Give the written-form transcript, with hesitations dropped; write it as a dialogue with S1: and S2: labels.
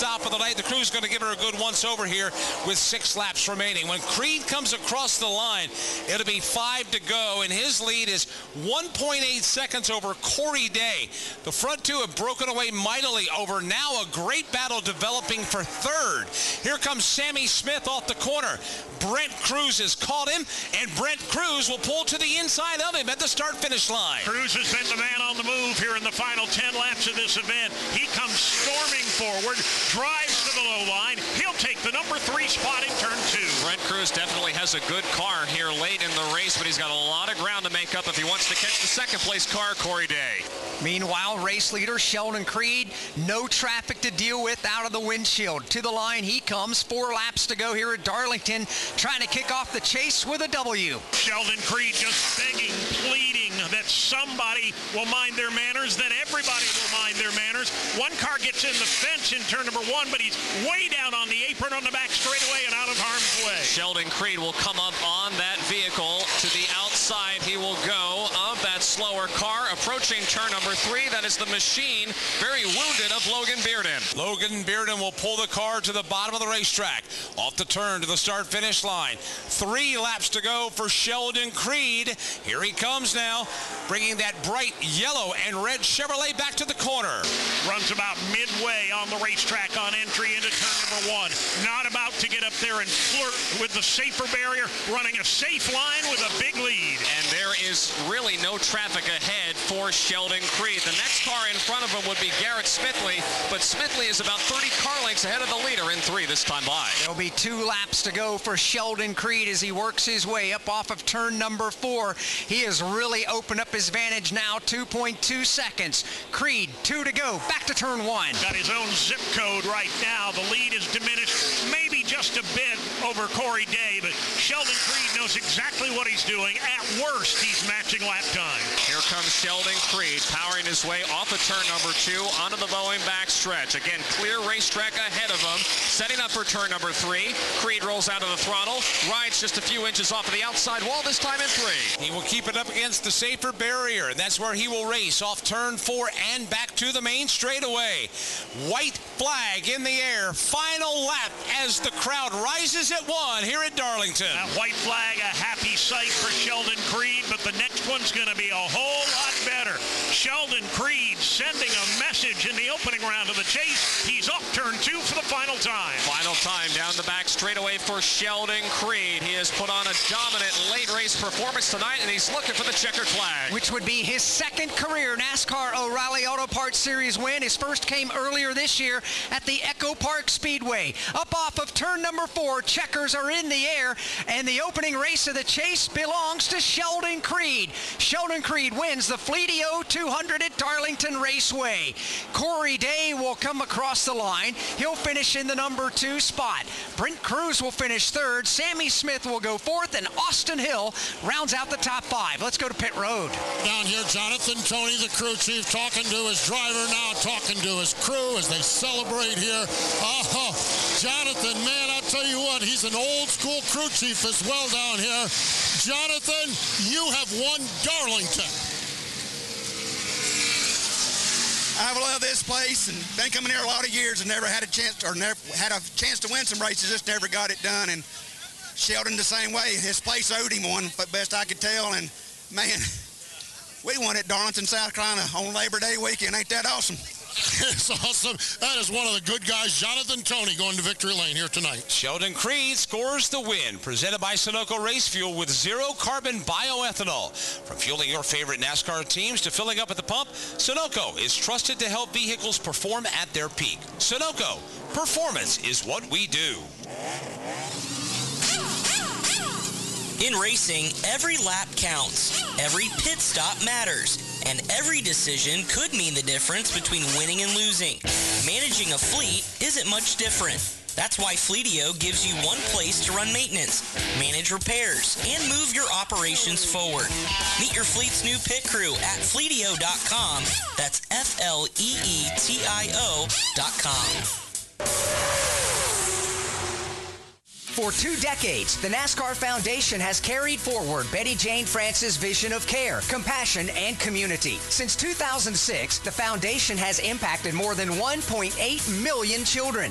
S1: stop of the night. The crew's going to give her a good once-over here with 6 laps remaining. When Creed comes across the line, it'll be 5 to go, and his lead is 1.8 seconds over Corey Day. The front two have broken away mightily over now a great battle developing for third. Here comes Sammy Smith off the corner. Brent Cruz has caught him, and Brent Cruz will pull to the inside of him at the start-finish line.
S2: Cruz has been the man on the move here in the final 10 laps of this event. He comes storming forward, drives to the low line. He'll take the number 3 spot in turn 2.
S3: Brent Cruz definitely has a good car here late in the race, but he's got a lot of ground to make up if he wants to catch the second-place car, Corey Day.
S4: Meanwhile, race leader Sheldon Creed, no traffic to deal with out of the windshield. To the line he comes, 4 laps to go here at Darlington, trying to kick off the chase with a W.
S2: Sheldon Creed just begging, pleading that somebody will mind their manners, then everybody will mind their manners. One car gets in the fence in turn number 1, but he's way down on the apron on the back straightaway and out of harm's way.
S3: Sheldon Creed will come up on that vehicle. To the outside he will go of that slower car, approaching turn number 3. That is the machine, very wounded, of Logan Bearden.
S1: Logan Bearden will pull the car to the bottom of the racetrack, off the turn to the start-finish line. 3 laps to go for Sheldon Creed. Here he comes now, bringing that bright yellow and red Chevrolet back to the corner.
S2: Runs about midway on the racetrack on entry into turn number 1. Not about to get up there and flirt with the safer barrier, running a safe line with a big lead.
S3: And there is really no traffic ahead for Sheldon Creed. The next car in front of him would be Garrett Smithley, but Smithley is about 30 car lengths ahead of the leader in 3 this time by.
S4: There'll be 2 laps to go for Sheldon Creed as he works his way up off of turn number 4. He has really opened up his advantage now, 2.2 seconds. Creed, 2 to go, back to turn 1.
S2: Got his own zip code right now. The lead is diminished maybe just a bit over Corey Day, but Sheldon Creed knows exactly what he's doing. At worst, he's matching lap time.
S3: Here comes Sheldon Creed, powering his way off of turn number 2 onto the Boeing backstretch. Again, clear racetrack ahead of him, setting up for turn number 3. Creed rolls out of the throttle, rides just a few inches off of the outside wall, this time in 3.
S1: He will keep it up against the safer barrier, and that's where he will race off turn 4 and back to the main straightaway. White flag in the air, final lap as the crowd rises at 1 here at Darlington.
S2: That white flag, a happy sight for Sheldon Creed, but the next one's going to be a whole lot better. Sheldon Creed sending a message in the opening round of the chase. He's off turn 2 for the final time.
S3: Final time down the back straightaway for Sheldon Creed. He has put on a dominant late race performance tonight, and he's looking for the checkered flag.
S4: Which would be his second career NASCAR O'Reilly Auto Parts Series win. His first came earlier this year at the Echo Park Speedway. Up off of turn number 4, checkers are in the air, and the opening race of the chase belongs to Sheldon Creed. Sheldon Creed wins the Fleetio 200 at Darlington Raceway. Corey Day will come across the line. He'll finish in the number 2 spot. Brent Cruz will finish 3rd. Sammy Smith will go 4th, and Austin Hill rounds out the top 5. Let's go to pit road.
S5: Down here, Jonathan Tony, the crew chief, talking to his driver now, talking to his crew as they celebrate here. Oh, Jonathan, man, I'll tell you what, he's an old school crew chief as well down here. Jonathan, you have won Darlington.
S6: I've loved this place and been coming here a lot of years and never had a chance to win some races, just never got it done. And Sheldon the same way. His place owed him one, but best I could tell. And man, we won at Darlington, South Carolina on Labor Day weekend. Ain't that awesome?
S5: It's awesome. That is one of the good guys, Jonathan Tony, going to victory lane here tonight.
S1: Sheldon Creed scores the win, presented by Sunoco Race Fuel with zero-carbon bioethanol. From fueling your favorite NASCAR teams to filling up at the pump, Sunoco is trusted to help vehicles perform at their peak. Sunoco, performance is what we do.
S7: In racing, every lap counts, every pit stop matters, and every decision could mean the difference between winning and losing. Managing a fleet isn't much different. That's why Fleetio gives you one place to run maintenance, manage repairs, and move your operations forward. Meet your fleet's new pit crew at Fleetio.com. That's FLEETIO.com.
S4: For 2 decades, the NASCAR Foundation has carried forward Betty Jane France's vision of care, compassion, and community. Since 2006, the foundation has impacted more than 1.8 million children.